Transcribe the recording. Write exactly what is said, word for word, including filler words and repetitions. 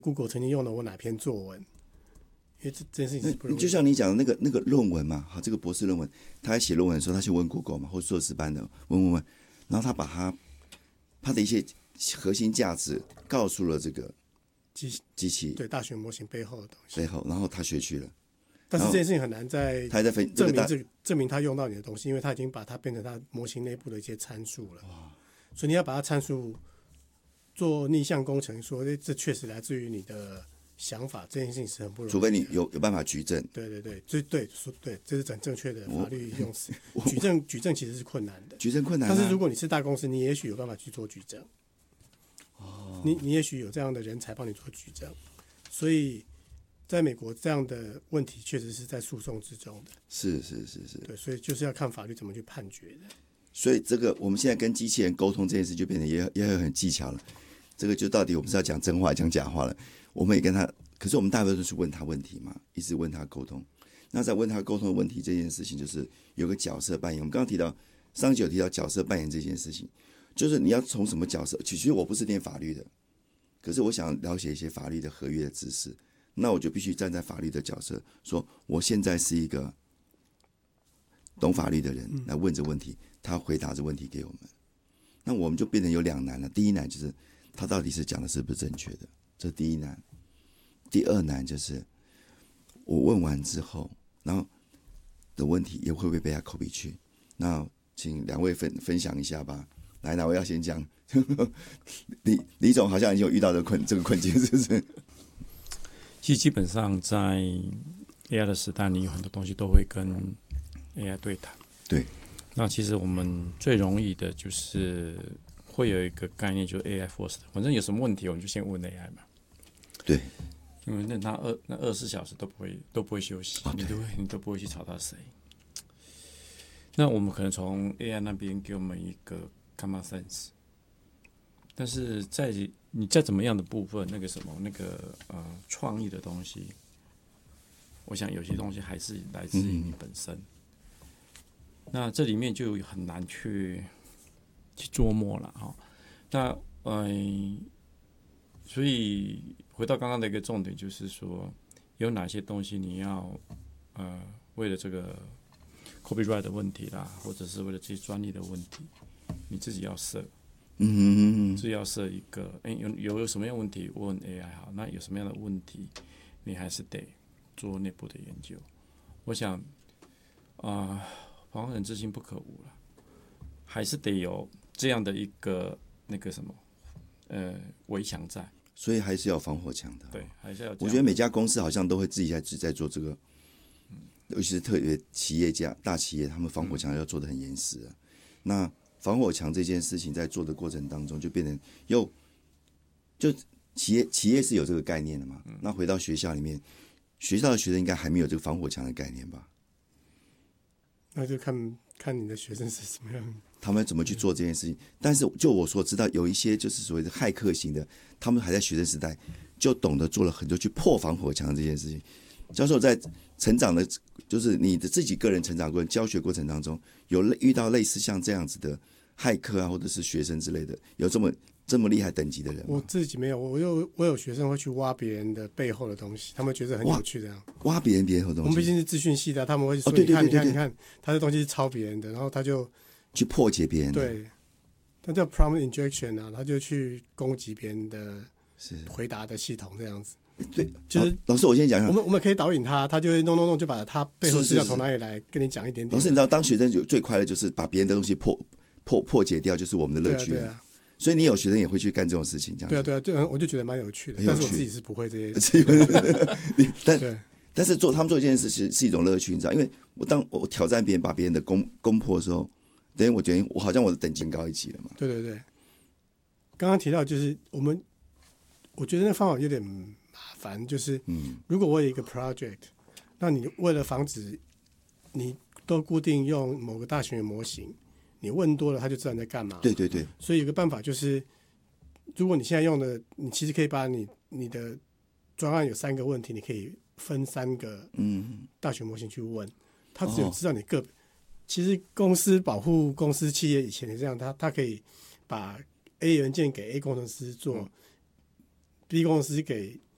Google 曾经用了我哪篇作文，因为这这件事情是不容易。 就像你讲的那个那个论文嘛，好，这个博士论文，他在写论文的时候，他去问 Google 嘛，或硕士班的问问问，然后他把他他的一些核心价值告诉了这个机机器， 对大学模型背后的东西背后，然后他学去了。 但是这件事情很难在他还在分证明这这个证明他用到你的东西，因为他已经把它变成他模型内部的一些参数了。所以你要把它参数做逆向工程，说这确实来自于你的想法，这件事情是很不容易的。 除非你有有办法举证。 对对对，这对对，这是很正确的法律用词。举证举证其实是困难的， 举证困难、啊。 但是如果你是大公司，你也许有办法去做举证。哦，你你也许有这样的人才帮你做举证，所以。在美国，这样的问题确实是在诉讼之中的。 是是是是， 对，所以就是要看法律怎么去判决的。 所以这个我们现在跟机器人沟通这件事，就变得也也有很技巧了。这个就到底我们是要讲真话讲假话了？我们也跟他，可是我们大部分都是问他问题嘛，一直问他沟通。那在问他沟通的问题这件事情，就是有个角色扮演。我们刚刚提到，上集有提到角色扮演这件事情，就是你要从什么角色？其实我不是念法律的，可是我想了解一些法律的合约的知识。那我就必须站在法律的角色，说我现在是一个懂法律的人来问这问题，他回答这问题给我们，那我们就变成有两难了。第一难就是他到底是讲的是不是正确的，这是第一难。第二难就是我问完之后，然后的问题也会不会被他 copy 去？那请两位分分享一下吧。来，哪位要先讲？李李总好像已经有遇到的困这个困境，是不是？ 其实基本上在 A I 的时代，你有很多东西都会跟 A I 对谈。 对。 那其实我们最容易的就是会有一个概念，就是 A I first。反正有什么问题，我们就先问 A I 嘛。 对。 因为那他二那二十四小时都不会都不会休息，哦、你都会你都不会去吵到谁。那我们可能从 A I 那边给我们一个 common sense， 但是在你再怎么样的部分，那个什么那个呃创意的东西，我想有些东西还是来自于你本身。嗯、那这里面就很难去去琢磨了哈。那嗯、呃，所以回到刚刚的一个重点，就是说有哪些东西你要呃为了这个 copyright 的问题啦，或者是为了这些专利的问题，你自己要设。嗯，是要设一个，哎，有有有什么样的问题问 A I 好，那有什么样的问题，你还是得做内部的研究。我想，啊、呃，防人之心不可无了，还是得有这样的一个那个什么，呃，围墙在。 所以还是要防火墙的。 对，还是要。 我觉得每家公司好像都会自己在在做这个，尤其是特别企业家、大企业，他们防火墙要做得很严实啊。那防火墙这件事情在做的过程当中，就变成又就企业企业是有这个概念的嘛？那回到学校里面，学校的学生应该还没有这个防火墙的概念吧？ 那就看看你的学生是什么样， 他们怎么去做这件事情。但是就我所知道，有一些就是所谓的骇客型的，他们还在学生时代就懂得做了很多去破防火墙这件事情。教授在成长的，就是你的自己个人成长过程、教学过程当中，有遇到类似像这样子的骇客啊，或者是学生之类的，有这么这么厉害等级的人吗？ 我自己没有，我有我有学生会去挖别人的背后的东西，他们觉得很有趣，这样挖别人背后的东西。 我们毕竟是资讯系的，他们会说：“ 哦、对对对对你看，你看，你看，他的东西是抄别人的。”然后他就去破解别人的。 对，他叫 prompt injection 啊，他就去攻击别人的回答的系统这样子。 对， 就是老师，我先讲讲， 我们我们可以导引他，他就会弄弄弄，就把他背后资料从哪里来跟你讲一点点。 老师，你知道，当学生最快的就是把别人的东西破破破解掉，就是我们的乐趣。 对啊，对啊。 所以你有学生也会去干这种事情，这样。 对啊，对啊，对，我就觉得蛮有趣的。但是我自己是不会这些。 但对， 但是做他们做一件事是是一种乐趣，你知道？因为我当我挑战别人，把别人的攻攻破的时候，等于我觉得我好像我的等级高一级了嘛。 对对对。刚刚提到就是我们，我觉得那方法有点麻烦，就是如果我有一个 project，那你为了防止你都固定用某个大型的模型，你问多了他就知道你在干嘛。 对对对。 所以有个办法就是，如果你现在用的，你其实可以把你你的专案有三个问题，你可以分三个大型模型去问，他只有知道你个。其实公司保护公司企业以前是这样，他他可以把 A 元件给 A 工程师做、嗯、B 工程师给